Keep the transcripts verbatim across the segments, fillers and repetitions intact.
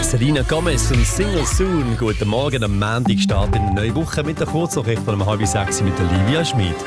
Selena Gomez und Single Soon. Guten Morgen, am Montag startet eine neue Woche mit der Kurznachricht von um halb sechs mit der Livia Schmid.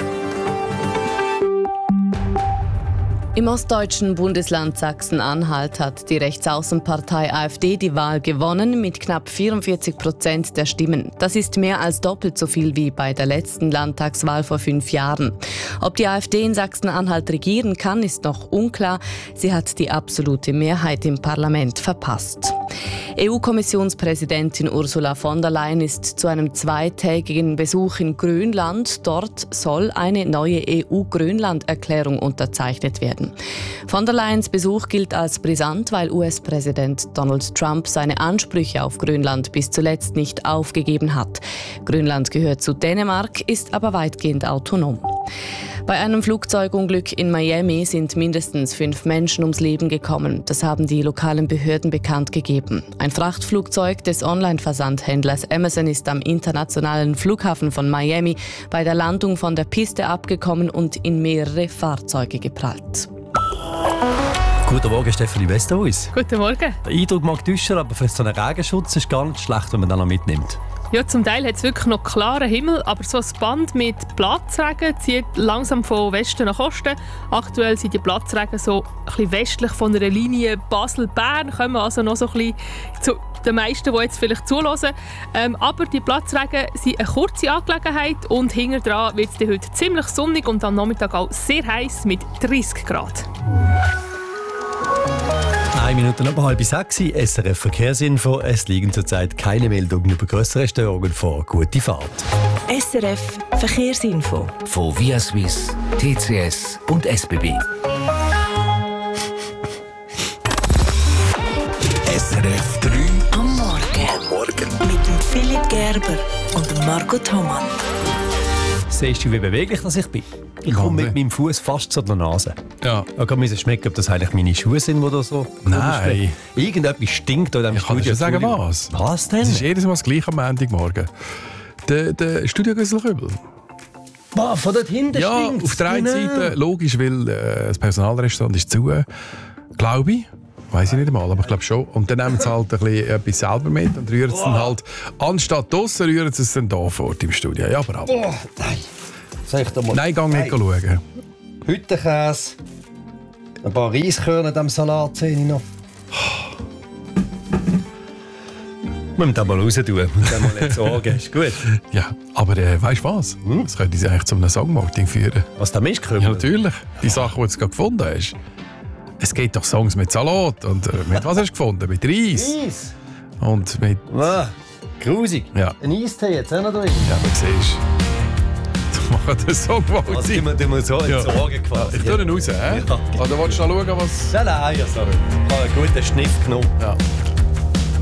Im ostdeutschen Bundesland Sachsen-Anhalt hat die Rechtsaußenpartei AfD die Wahl gewonnen mit knapp vierundvierzig Prozent der Stimmen. Das ist mehr als doppelt so viel wie bei der letzten Landtagswahl vor fünf Jahren. Ob die AfD in Sachsen-Anhalt regieren kann, ist noch unklar. Sie hat die absolute Mehrheit im Parlament verpasst. E U-Kommissionspräsidentin Ursula von der Leyen ist zu einem zweitägigen Besuch in Grönland. Dort soll eine neue E U-Grönland-Erklärung unterzeichnet werden. Von der Leyens Besuch gilt als brisant, weil U S-Präsident Donald Trump seine Ansprüche auf Grönland bis zuletzt nicht aufgegeben hat. Grönland gehört zu Dänemark, ist aber weitgehend autonom. Bei einem Flugzeugunglück in Miami sind mindestens fünf Menschen ums Leben gekommen. Das haben die lokalen Behörden bekannt gegeben. Ein Frachtflugzeug des Online-Versandhändlers Amazon ist am internationalen Flughafen von Miami bei der Landung von der Piste abgekommen und in mehrere Fahrzeuge geprallt. Guten Morgen, Stefanie Westerhuis. Guten Morgen. Der Eindruck mag täuschen, aber vielleicht so ein Regenschutz ist gar nicht schlecht, wenn man den noch mitnimmt. Ja, zum Teil hat es wirklich noch klaren Himmel, aber so ein Band mit Platzregen zieht langsam von Westen nach Osten. Aktuell sind die Platzregen so ein bisschen westlich von einer Linie Basel-Bern, kommen also noch so ein bisschen zu den meisten, die jetzt vielleicht zuhören. Ähm, aber die Platzregen sind eine kurze Angelegenheit und hinten dran wird es heute ziemlich sonnig und am Nachmittag auch sehr heiß mit dreißig Grad. Eine Minute nach halb sechs, S R F Verkehrsinfo. Es liegen zurzeit keine Meldungen über grössere Störungen vor. Gute Fahrt. S R F Verkehrsinfo. Von Via Swiss, T C S und S B B. S R F drei am Morgen. Am Morgen. Mit dem Philipp Gerber und dem Marco Thomann. Siehst du, wie beweglich dass ich bin? Ich komme mit meinem Fuß fast zu der Nase. Ja. Ich kann mir schmecken, ob das eigentlich meine Schuhe sind, die da so... Nein. Irgendetwas stinkt in diesem Ich kann Studio. dir sagen, was. Was denn? Es ist jedes Mal das Gleiche am Montagmorgen. Der, der Studiogüsselkübel. Boah, von dort hinten Ja, stinkt's. auf der einen Genau. Seite logisch, weil äh, das Personalrestaurant ist zu. Glaube ich. Weiss ich nicht einmal, aber ich glaube schon. Und dann nehmen sie halt ein bisschen etwas selber mit und rühren es dann halt, anstatt draussen, rühren sie es dann hier vor Ort im Studio. Ja, aber ab. Oh, nein. Soll ich da mal... Nein, geh nicht schauen. Hüttenkäse. Ein paar Reiskörner in diesem Salat sehe ich noch. Wir müssen da mal raus tun. Wir müssen mal nicht sorgen. Ist gut. Ja, aber äh, weißt du was? Hm? Das könnte sie eigentlich zu einem Songmarketing führen. Was da Mistkübel? Ja, natürlich. Die Sache, die du jetzt gerade gefunden hast. Es gibt doch Songs mit Salat. Und äh, mit was hast du gefunden? Mit Reis. Eis. Und mit... Ah, grusig. Ja. Ein Eistee jetzt auch noch drin. Ja, du siehst. Du machst den Songmarketing. Also, die müssen wir so in Ja. Sorgen quasi. Ich tue ihn raus, hä? Ja. Oder willst du noch schauen, was... Nein, nein, ja, sorry. Ich habe einen guten Schniff genommen. Ja.